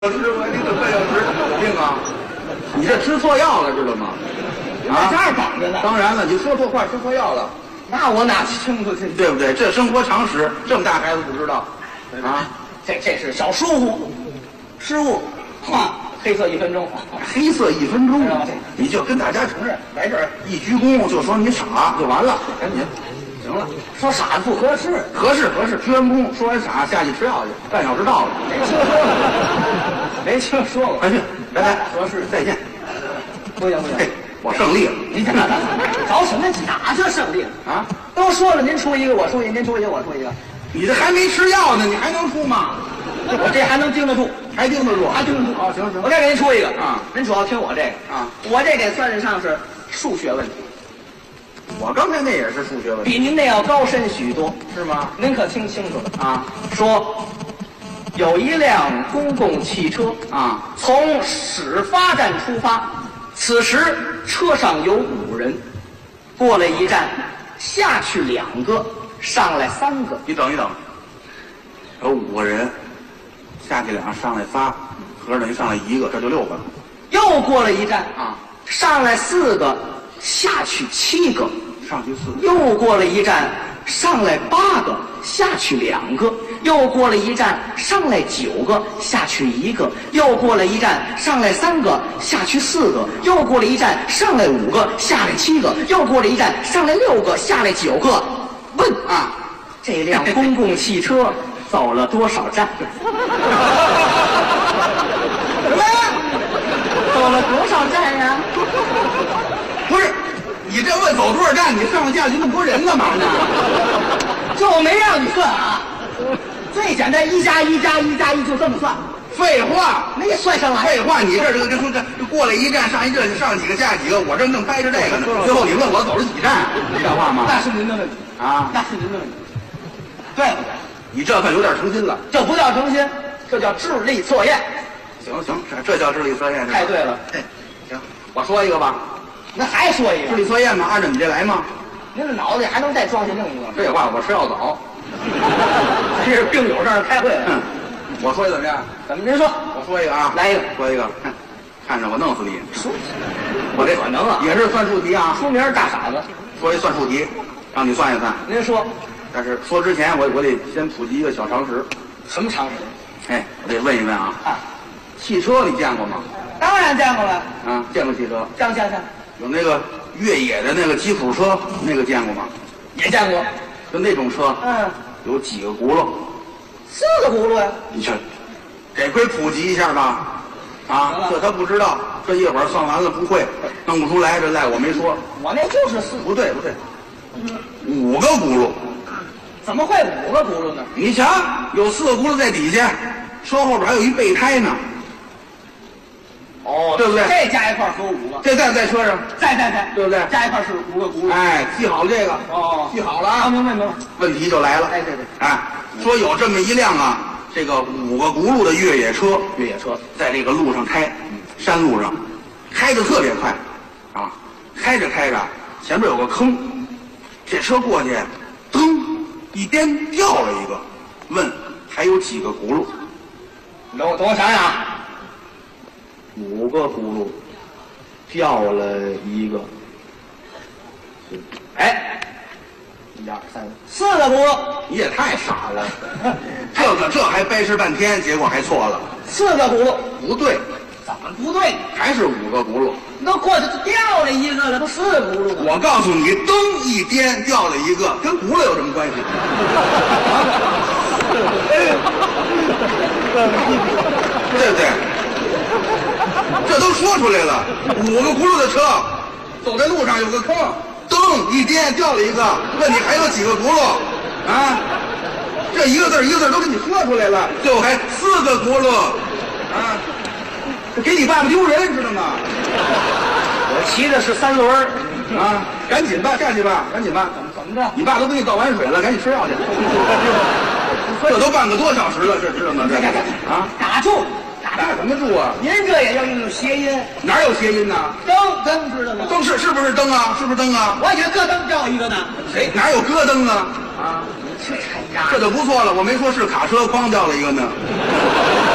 师傅，你怎么半小时有病啊？你这吃错药了，知道吗？ 在这儿等着呢。 当然了，你说错话，吃错药了， 那我哪清楚去？ 对不对？这生活常识，这么大孩子不知道啊？ 这是小疏忽，失误，黑色1分钟， 黑色1分钟知道吗， 你就跟大家承认，来这儿一鞠躬就说你傻就完了，赶紧，行了， 说傻子不合适， 合适，鞠完躬说完傻下去吃药去，半小时到了， 没听说过， 快去，来， 合适， 再见， 不行， 嘿，我胜利了， 你着什么急？哪这胜利啊？ 都说了，您出一个，我出一个，您出一个，我出一个， 你这还没吃药呢，你还能出吗？ 我这还能盯得住， 还盯得住， 还盯得住。 哦，行， 我再给您出一个啊， 您主要听我这个啊， 我这得算得上是数学问题， 我刚才那也是数学问题， 比您那要高深许多， 是吗？ 您可听清楚了啊， 说有一辆公共汽车啊， 从始发站出发，此时车上有5人，过了一站，下去2个，上来3个。 你等一等，有5个人，下去2个，上来仨，合着等于上来1个，这就6个了。 又过了一站啊， 上来4个，下去7个。 上去4个， 又过了一站，上来8个，下去2个。又过了一站，上来9个，下去1个。又过了一站，上来3个，下去4个。又过了一站，上来5个，下来7个。又过了一站，上来6个，下来9个。问啊，这辆公共汽车走了多少站？ 什么？ 走了多少站呀？ 不是，你这问走多少站？你上来下去那么多人干嘛呢？ 这我没让你算啊，最简单，1加1加1加1就这么算， 废话， 没算上来。 废话，你这过了一站上一站，上几个下几个，我这正掰着这个呢。最后你问我走了几站，像话吗？ 那是您的问题啊， 那是您的问题，对不对？ 你这算有点诚心了。 这不叫诚心，这叫智力测验。 行，这叫智力测验是吧？ 太对了。 行，我说一个吧。 那还说一智个， 力测验嘛，按照你这来吗？ 您的脑子里还能再装下另一个？ 废话，我吃药早。 这是病友这儿开会了。 我说一个怎么样？ 怎么您说？ 我说一个啊， 来一个， 说一个，看着我弄死你！ 说， 我这可能啊也是算术题啊， 书名大傻子。 说一算术题，让你算一算。 您说但是说之前，我得先普及一个小常识。 什么常识？ 哎，我得问一问啊， 啊， 汽车你见过吗？ 当然见过了， 啊，见过汽车。 见， 有那个越野的那个吉普车，那个见过吗？ 也见过。 就那种车，有几个轱辘 ？4个轱辘呀。 你这得亏普及一下吧？啊，这他不知道，这一会儿算完了不会，弄不出来，这赖我没说。 我那就是4。 不对，5个轱辘。 怎么会5个轱辘呢？ 你瞧，有4个轱辘在底下，车后边还有一备胎呢。 哦， 对不对这加一块合5个。 这在车上， 在， 对不对？ 加一块是5个轱辘。 哎，记好这个。 哦， 记好了啊。 明白。 问题就来了。 哎，对。 哎，说有这么一辆啊，这个5个轱辘的越野车，在这个路上开，山路上，开得特别快，啊，开着，前面有个坑，这车过去，噔，一颠掉了一个，问还有几个轱辘？ 等我想想啊 ，5个轱辘，掉了一个， 哎，1、2、3、4个轱辘， 你也太傻了，这还掰扯半天，结果还错了。 4个轱辘， 不对， 怎么不对？ 还是5个轱辘。 那过去掉了一个了，都4个轱辘了。 我告诉你，噔一颠掉了一个，跟轱辘有什么关系？对不对？这都说出来了，5个轱辘的车，走在路上有个坑，噔一颠掉了一个，问你还有几个轱辘？啊？这一个字都给你说出来了，最后还4个轱辘，啊？给你爸爸丢人，知道吗？ 我骑的是3轮啊，赶紧吧，下去吧，赶紧吧。 怎么着？ 你爸都给你倒完水了，赶紧吃药去。这都半个多小时了，这知道吗？这啊， 打住！ 打什么住啊？ 您这也要用谐音？ 哪有谐音呢？ 灯知道吗？ 灯是不是灯啊？是不是灯啊？ 我觉得咯噔掉一个呢。 谁哪有咯噔啊？啊， 这才呀， 这就不错了，我没说是卡车筐掉了一个呢。